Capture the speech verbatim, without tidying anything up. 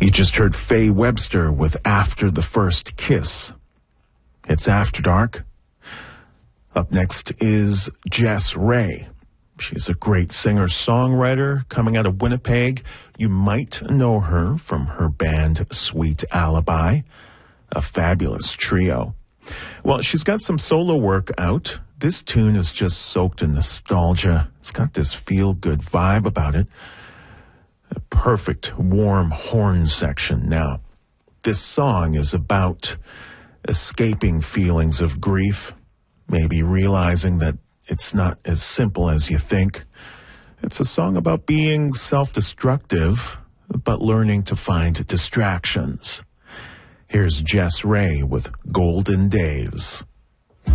You just heard Faye Webster with After the First Kiss. It's After Dark. Up next is Jess Ray. She's a great singer-songwriter coming out of Winnipeg. You might know her from her band Sweet Alibi, a fabulous trio. Well, she's got some solo work out. This tune is just soaked in nostalgia. It's got this feel-good vibe about it. A perfect, warm horn section. Now, this song is about escaping feelings of grief, maybe realizing that it's not as simple as you think. It's a song about being self-destructive, but learning to find distractions. Here's Jess Ray with Golden Days.